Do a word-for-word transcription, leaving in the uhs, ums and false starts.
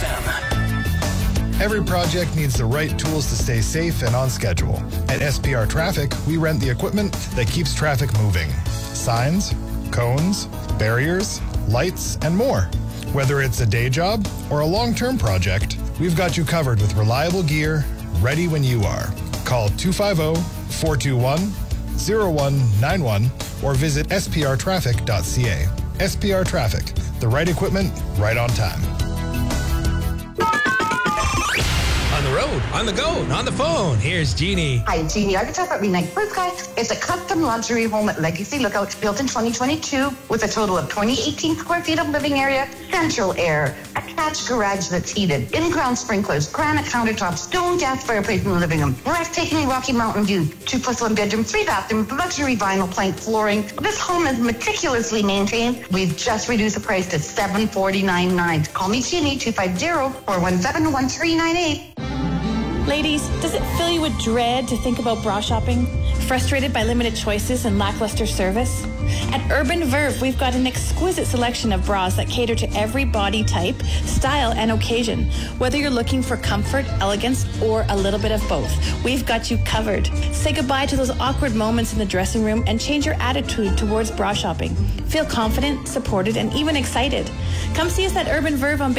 F M. Every project needs the right tools to stay safe and on schedule. At S P R Traffic, we rent the equipment that keeps traffic moving. Signs, cones, barriers, lights, and more. Whether it's a day job or a long-term project, we've got you covered with reliable gear, ready when you are. Call two five zero, four two one, zero one nine one or visit s p r traffic dot c a. S P R Traffic, the right equipment, right on time. On the road, on the go, on the phone. Here's Jeannie. Hi, Jeannie Architect at Midnight Blue Sky. It's a custom luxury home at Legacy Lookout, built in twenty twenty-two with a total of twenty eighteen square feet of living area, central air, attached garage that's heated, in-ground sprinklers, granite countertops, stone gas fireplace in the living room, breathtaking Rocky Mountain view, two plus one bedroom, three bathrooms, luxury vinyl plank flooring. This home is meticulously maintained. We've just reduced the price to seven forty-nine nine. Call me Jeannie, two five zero, four one seven, one three nine eight. Ladies, does it fill you with dread to think about bra shopping? Frustrated by limited choices and lackluster service? At Urban Verve, we've got an exquisite selection of bras that cater to every body type, style, and occasion. Whether you're looking for comfort, elegance, or a little bit of both, we've got you covered. Say goodbye to those awkward moments in the dressing room and change your attitude towards bra shopping. Feel confident, supported, and even excited. Come see us at Urban Verve on